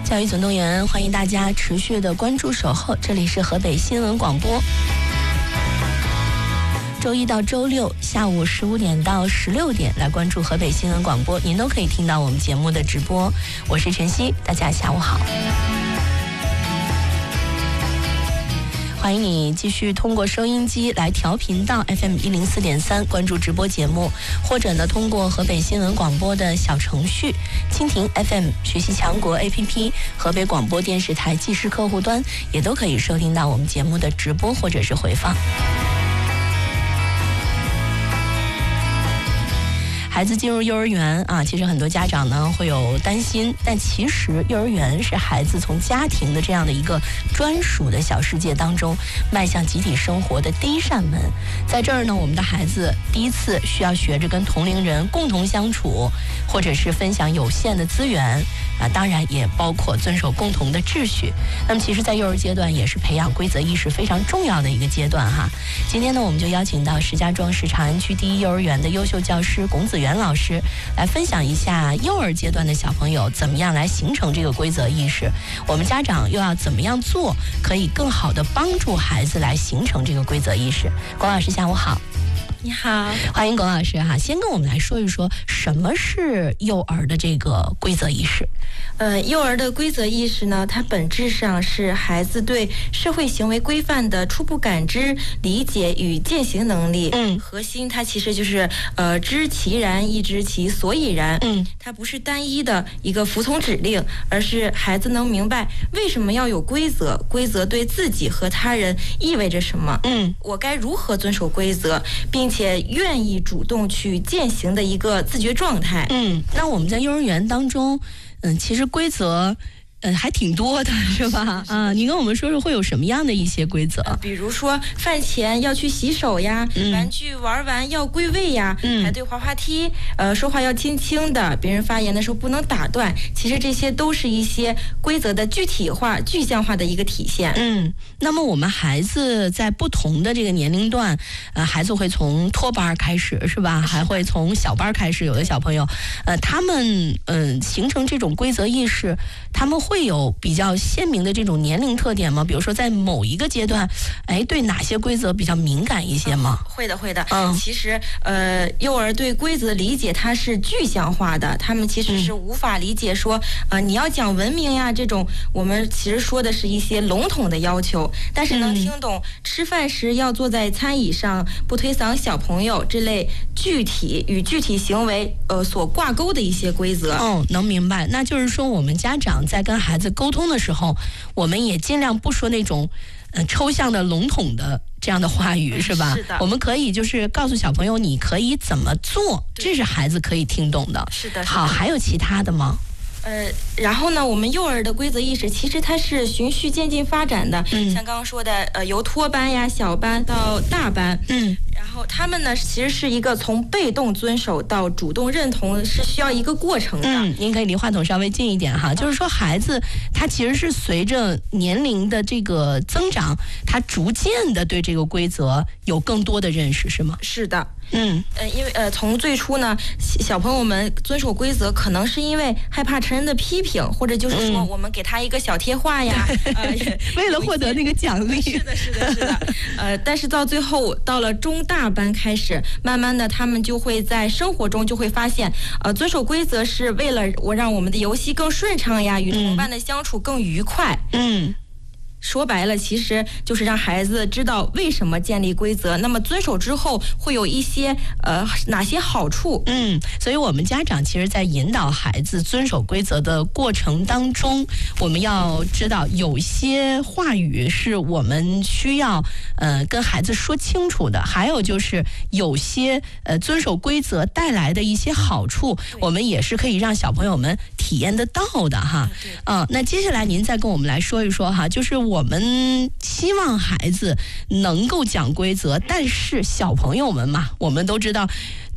教育总动员，欢迎大家持续的关注守候，这里是河北新闻广播。周一到周六下午15点到16点来关注河北新闻广播，您都可以听到我们节目的直播。我是晨曦，大家下午好。欢迎你继续通过收音机来调频到 FM 104.3关注直播节目，或者呢通过河北新闻广播的小程序、蜻蜓 FM、学习强国 APP、河北广播电视台即时客户端，也都可以收听到我们节目的直播或者是回放。孩子进入幼儿园啊，其实很多家长呢会有担心，但其实幼儿园是孩子从家庭的这样的一个专属的小世界当中迈向集体生活的第一扇门。在这儿呢，我们的孩子第一次需要学着跟同龄人共同相处，或者是分享有限的资源啊，当然也包括遵守共同的秩序。那么其实在幼儿阶段也是培养规则意识非常重要的一个阶段哈。今天呢，我们就邀请到石家庄市长安区第一幼儿园的优秀教师龚子元老师来分享一下幼儿阶段的小朋友怎么样来形成这个规则意识，我们家长又要怎么样做可以更好的帮助孩子来形成这个规则意识。龚老师下午好。 你好， 欢迎龚老师哈。先跟我们来说一说什么是幼儿的这个规则意识。 幼儿的规则意识呢，它本质上是孩子对社会行为规范的初步感知、理解与践行能力。核心它其实就是知其然，亦知其所以然。它不是单一的一个服从指令，而是孩子能明白为什么要有规则，规则对自己和他人意味着什么。我该如何遵守规则，并且愿意主动去践行的一个自觉状态。 那我们在幼儿园当中，其实规则还挺多的，是吧？啊，你跟我们说说会有什么样的一些规则？ 比如说饭前要去洗手呀，玩具玩完要归位呀，排队滑滑梯，说话要轻轻的，别人发言的时候不能打断。其实这些都是一些规则的具体化、具象化的一个体现。 那么我们孩子在不同的这个年龄段，孩子会从托班开始，是吧？还会从小班开始，有的小朋友，他们形成这种规则意识，他们会有比较鲜明的这种年龄特点吗？比如说在某一个阶段，对哪些规则比较敏感一些吗？ 会的。其实幼儿对规则的理解它是具象化的，他们其实是无法理解说你要讲文明呀这种，我们其实说的是一些笼统的要求，但是能听懂吃饭时要坐在餐椅上，不推搡小朋友这类具体与具体行为所挂钩的一些规则。 能明白。那就是说我们家长在跟孩子沟通的时候，我们也尽量不说那种抽象的笼统的这样的话语，是吧？ 是的。 我们可以就是告诉小朋友你可以怎么做，这是孩子可以听懂的。 是的。 好，还有其他的吗？ 然后呢，我们幼儿的规则意识其实它是循序渐进发展的，像刚刚说的由托班呀、小班到大班，然后他们呢其实是一个从被动遵守到主动认同是需要一个过程的。 您可以离话筒稍微近一点哈。就是说孩子他其实是随着年龄的这个增长，他逐渐的对这个规则有更多的认识，是吗？ 是的。因为从最初呢，小朋友们遵守规则，可能是因为害怕成人的批评，或者就是说我们给他一个小贴画呀， 为了获得那个奖励。 是的。但是到最后，到了中大班开始，慢慢的他们就会在生活中就会发现，遵守规则是为了让我们的游戏更顺畅呀，与同伴的相处更愉快。说白了，其实就是让孩子知道为什么建立规则，那么遵守之后会有一些哪些好处。 所以我们家长其实在引导孩子遵守规则的过程当中，我们要知道有些话语是我们需要跟孩子说清楚的，还有就是有些遵守规则带来的一些好处，我们也是可以让小朋友们体验得到的哈。那接下来您再跟我们来说一说哈，就是我们希望孩子能够讲规则，但是小朋友们嘛，我们都知道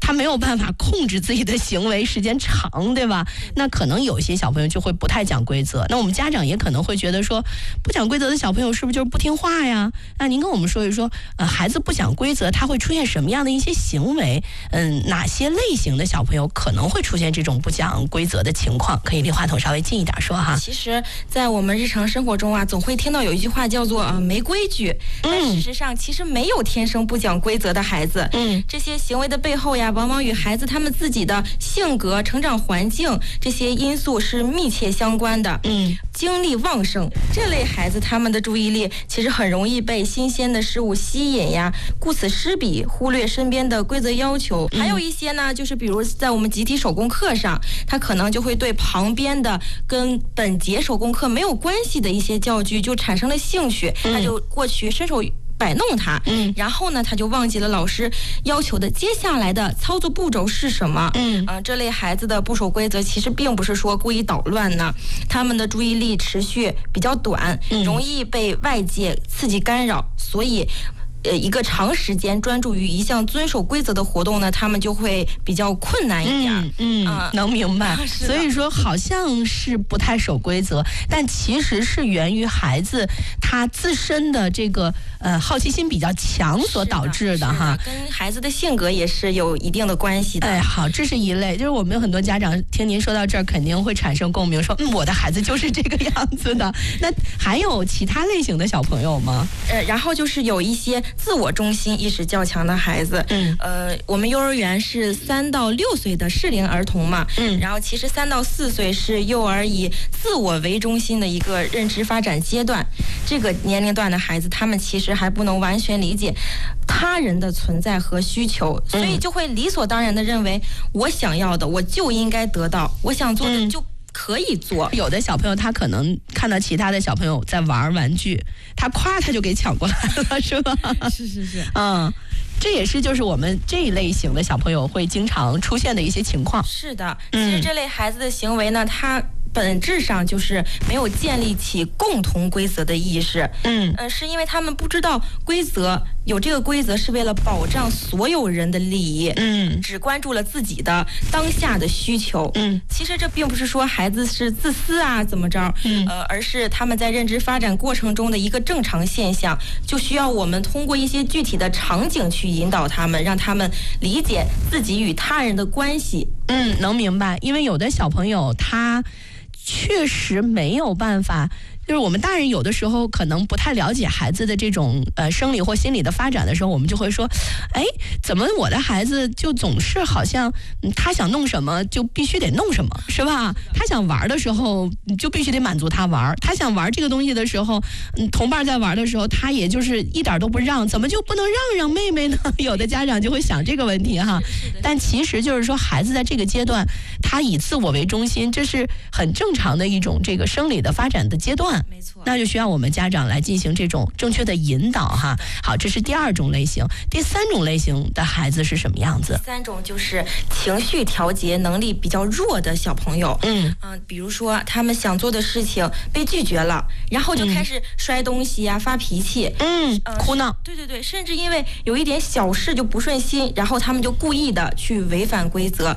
他没有办法控制自己的行为时间长，对吧？那可能有些小朋友就会不太讲规则。那我们家长也可能会觉得说，不讲规则的小朋友是不是就是不听话呀？那您跟我们说一说，孩子不讲规则，他会出现什么样的一些行为？哪些类型的小朋友可能会出现这种不讲规则的情况？可以离话筒稍微近一点说哈。 其实，在我们日常生活中啊，总会听到有一句话叫做没规矩。但事实上，其实没有天生不讲规则的孩子。这些行为的背后呀，往往与孩子他们自己的性格、成长环境这些因素是密切相关的。精力旺盛这类孩子，他们的注意力其实很容易被新鲜的事物吸引呀，顾此失彼，忽略身边的规则要求。还有一些呢，就是比如在我们集体手工课上，他可能就会对旁边的跟本节手工课没有关系的一些教具就产生了兴趣，他就过去伸手摆弄它，然后呢，他就忘记了老师要求的接下来的操作步骤是什么。这类孩子的不守规则，其实并不是说故意捣乱呢，他们的注意力持续比较短，容易被外界刺激干扰，所以一个长时间专注于一项遵守规则的活动呢，他们就会比较困难一点。 能明白。所以说好像是不太守规则，但其实是源于孩子他自身的这个好奇心比较强所导致的哈， 跟孩子的性格也是有一定的关系的。 好，这是一类，就是我们有很多家长听您说到这儿，肯定会产生共鸣，说我的孩子就是这个样子的。那还有其他类型的小朋友吗？ 然后就是有一些自我中心意识较强的孩子。我们幼儿园是3到6岁的适龄儿童嘛，然后其实3到4岁是幼儿以自我为中心的一个认知发展阶段。这个年龄段的孩子，他们其实还不能完全理解他人的存在和需求，所以就会理所当然的认为，我想要的我就应该得到，我想做的就可以做。 有的小朋友他可能看到其他的小朋友在玩玩具，他就给抢过来了，是吧？ 是。 这也是就是我们这一类型的小朋友会经常出现的一些情况。 是的，其实这类孩子的行为呢，他本质上就是没有建立起共同规则的意识。是因为他们不知道规则，有这个规则是为了保障所有人的利益。只关注了自己的当下的需求。其实这并不是说孩子是自私啊怎么着，而是他们在认知发展过程中的一个正常现象，就需要我们通过一些具体的场景去引导他们，让他们理解自己与他人的关系。 能明白，因为有的小朋友他确实没有办法，就是我们大人有的时候可能不太了解孩子的这种生理或心理的发展的时候，我们就会说，怎么我的孩子就总是好像他想弄什么就必须得弄什么，是吧？他想玩的时候你就必须得满足他玩，他想玩这个东西的时候，同伴在玩的时候他也就是一点都不让，怎么就不能让妹妹呢？有的家长就会想这个问题哈。但其实就是说孩子在这个阶段他以自我为中心，这是很正常的一种这个生理的发展的阶段。 没错， 那就需要我们家长来进行这种正确的引导哈。好，这是第2种类型。第3种类型的孩子是什么样子？ 第3种就是情绪调节能力比较弱的小朋友。比如说他们想做的事情被拒绝了，然后就开始摔东西啊，发脾气， 哭闹。 对，甚至因为有一点小事就不顺心，然后他们就故意的去违反规则，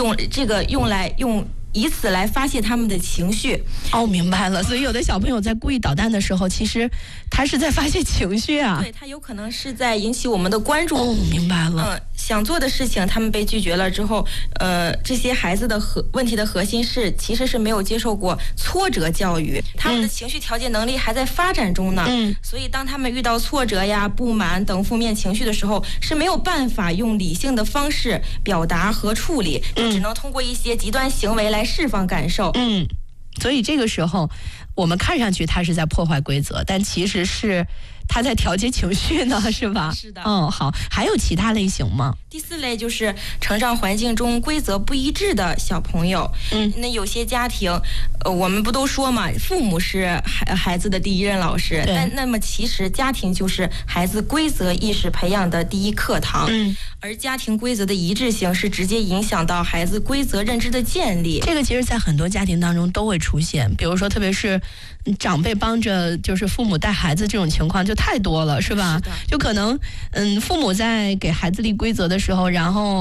以此来发泄他们的情绪。 明白了。所以有的小朋友在故意捣蛋的时候，其实他是在发泄情绪啊。 对，他有可能是在引起我们的关注。 明白了。 想做的事情他们被拒绝了之后，这些孩子的问题的核心其实是没有接受过挫折教育，他们的情绪调节能力还在发展中呢。所以当他们遇到挫折呀、不满等负面情绪的时候，是没有办法用理性的方式表达和处理，只能通过一些极端行为来释放感受。 所以这个时候我们看上去他是在破坏规则，但其实是他在调节情绪呢，是吧？ 是的。 好，还有其他类型吗？ 第4类就是成长环境中规则不一致的小朋友。那有些家庭，我们不都说嘛，父母是孩子的第1任老师，但那么其实家庭就是孩子规则意识培养的第1课堂。而家庭规则的一致性是直接影响到孩子规则认知的建立。 这个其实在很多家庭当中都会出现，比如说特别是长辈帮着就是父母带孩子这种情况就太多了，是吧？就可能父母在给孩子立规则的时候，然后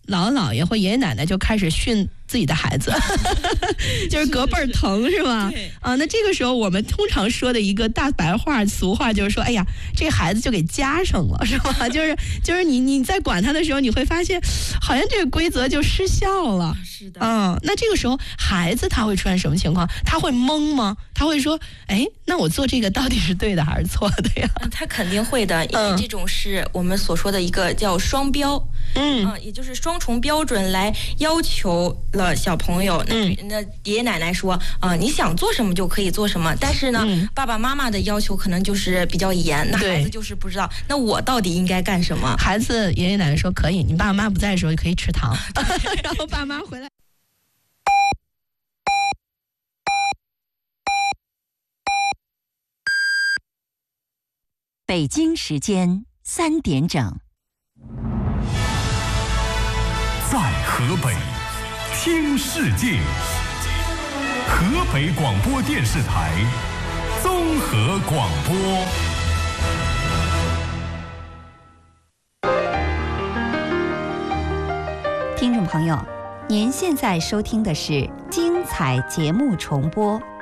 姥姥姥爷或爷爷奶奶就开始训自己的孩子，就是隔辈儿疼是吧？啊，那这个时候我们通常说的一个大白话俗话就是说，哎呀，这孩子就给加上了是吧？就是你在管他的时候，你会发现好像这个规则就失效了。 是的， 那这个时候孩子他会出现什么情况？他会懵吗？他会说，哎，那我做这个到底是对的还是错的呀？ 他肯定会的，因为这种是我们所说的一个叫双标，也就是双重标准来要求了小朋友。那爷爷奶奶说，你想做什么就可以做什么，但是呢，爸爸妈妈的要求可能就是比较严，那孩子就是不知道，那我到底应该干什么？ 孩子爷爷奶奶说可以，你爸妈不在的时候就可以吃糖，然后爸妈回来。 北京时间3点整， 在河北听世界，河北广播电视台综合广播。 听众朋友，您现在收听的是精彩节目重播。